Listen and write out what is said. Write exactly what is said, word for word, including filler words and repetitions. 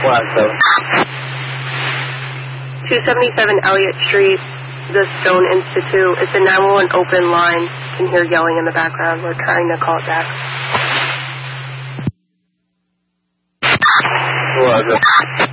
two seventy-seven Elliott Street, the Stone Institute. It's a nine one one open line. You can hear yelling in the background. We're trying to call it back. Roger.